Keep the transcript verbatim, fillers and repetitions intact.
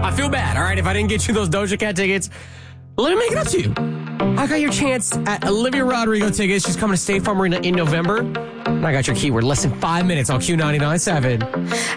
I feel bad, all right, if I didn't get you those Doja Cat tickets. Let me make it up to you. I got your chance at Olivia Rodrigo tickets. She's coming to State Farm Arena in November. And I got your keyword. Less than five minutes on Q ninety-nine point seven.